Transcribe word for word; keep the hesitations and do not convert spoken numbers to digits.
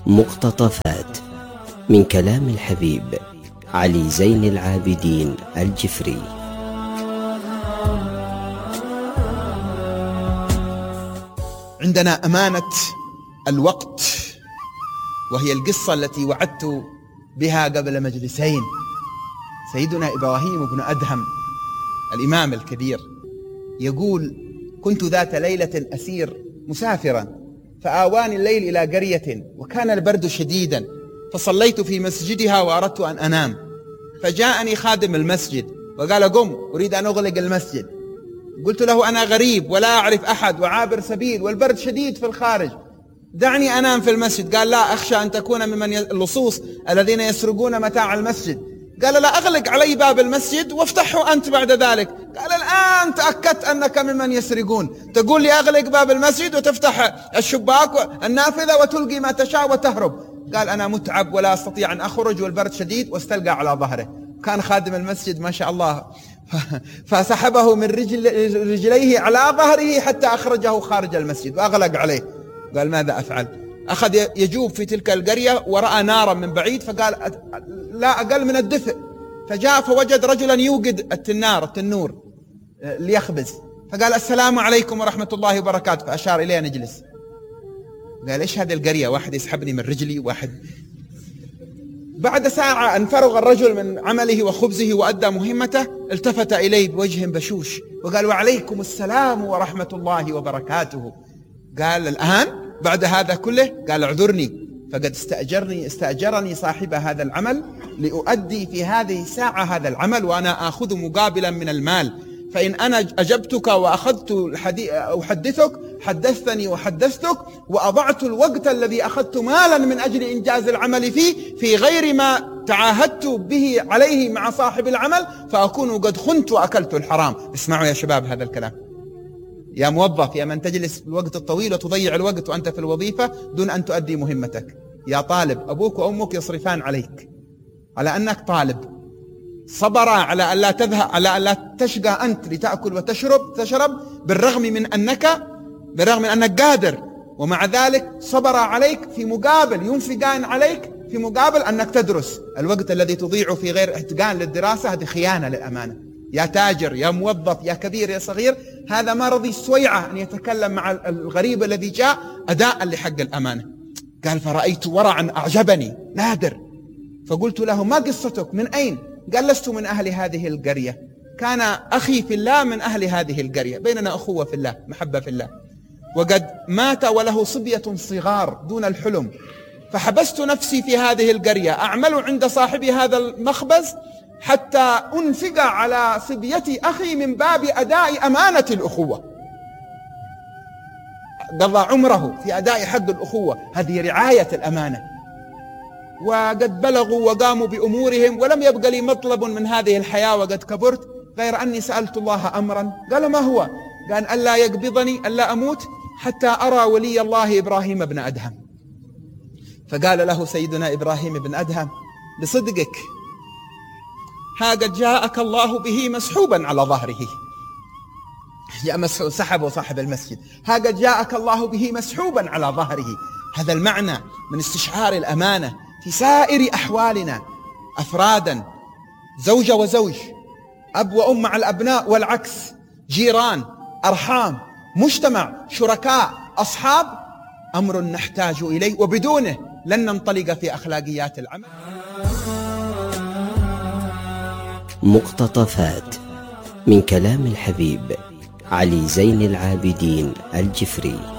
مقتطفات من كلام الحبيب علي زين العابدين الجفري. عندنا أمانة الوقت، وهي القصة التي وعدت بها قبل مجلسين. سيدنا إبراهيم بن أدهم الإمام الكبير يقول: كنت ذات ليلة أسير مسافرا، فآواني الليل إلى قرية وكان البرد شديدا، فصليت في مسجدها وأردت أن أنام، فجاءني خادم المسجد وقال: قم، أريد أن أغلق المسجد. قلت له: أنا غريب ولا أعرف أحد وعابر سبيل والبرد شديد في الخارج، دعني أنام في المسجد. قال: لا، أخشى أن تكون ممن اللصوص الذين يسرقون متاع المسجد. قال: لا، أغلق علي باب المسجد وافتحه أنت بعد ذلك. قال: الآن تأكدت أنك ممن يسرقون، تقول لي أغلق باب المسجد وتفتح الشباك النافذة وتلقي ما تشاء وتهرب. قال: أنا متعب ولا أستطيع أن أخرج والبرد شديد، واستلقى على ظهره. كان خادم المسجد ما شاء الله فسحبه من رجل رجليه على ظهره حتى أخرجه خارج المسجد وأغلق عليه. قال: ماذا أفعل؟ أخذ يجوب في تلك القرية ورأى نارا من بعيد، فقال: لا أقل من الدفء. فجاء فوجد رجلا يوقد التنار التنور ليخبز، فقال: السلام عليكم ورحمة الله وبركاته، فأشار إليه نجلس. قال: إيش هذه القرية؟ واحد يسحبني من رجلي واحد. بعد ساعة أن فرغ الرجل من عمله وخبزه وأدى مهمته، التفت إليه بوجه بشوش وقال: وعليكم السلام ورحمة الله وبركاته. قال: الآن بعد هذا كله؟ قال: اعذرني، فقد استأجرني استأجرني صاحب هذا العمل لأؤدي في هذه الساعة هذا العمل، وأنا آخذ مقابلا من المال، فإن أنا أجبتك وأخذت الحديث أحدثك حدثتني وحدثتك، وأضعت الوقت الذي أخذت مالا من أجل إنجاز العمل فيه في غير ما تعاهدت به عليه مع صاحب العمل، فأكون قد خنت وأكلت الحرام. اسمعوا يا شباب هذا الكلام، يا موظف، يا من تجلس الوقت الطويل وتضيع الوقت وأنت في الوظيفة دون أن تؤدي مهمتك، يا طالب، أبوك وأمك يصرفان عليك على أنك طالب، صبرا على أن لا تذهب، على أن لا تشقى أنت لتأكل وتشرب تشرب بالرغم من أنك بالرغم من أنك قادر، ومع ذلك صبرا عليك في مقابل ينفقان عليك في مقابل أنك تدرس. الوقت الذي تضيعه في غير اتقان للدراسة هذه خيانة للأمانة. يا تاجر، يا موظف، يا كبير، يا صغير، هذا ما رضي السويعة أن يتكلم مع الغريب الذي جاء أداء لحق الأمانة. قال: فرأيت ورعا أعجبني نادر، فقلت له: ما قصتك؟ من أين؟ قال: لست من أهل هذه القرية، كان أخي في الله من أهل هذه القرية، بيننا أخوة في الله، محبة في الله، وقد مات وله صبية صغار دون الحلم، فحبست نفسي في هذه القرية أعمل عند صاحب هذا المخبز حتى أنفق على صبية أخي من باب أداء أمانة الأخوة. قضى عمره في أداء حق الأخوة، هذه رعاية الأمانة. وقد بلغوا وقاموا بأمورهم ولم يبق لي مطلب من هذه الحياة وقد كبرت غير أني سألت الله أمرا. قال: ما هو؟ قال: ألا يقبضني، ألا أموت حتى أرى ولي الله إبراهيم بن أدهم. فقال له سيدنا إبراهيم بن أدهم: بصدقك، ها قد جاءك الله به مسحوبا على ظهره. جاء مسحوب، سحبه صاحب المسجد، ها قد جاءك الله به مسحوبا على ظهره. هذا المعنى من استشعار الأمانة في سائر أحوالنا، أفرادا، زوجة وزوج، أب وأم مع الأبناء والعكس، جيران، أرحام، مجتمع، شركاء، أصحاب، أمر نحتاج إليه، وبدونه لن ننطلق في أخلاقيات العمل. مقتطفات من كلام الحبيب علي زين العابدين الجفري.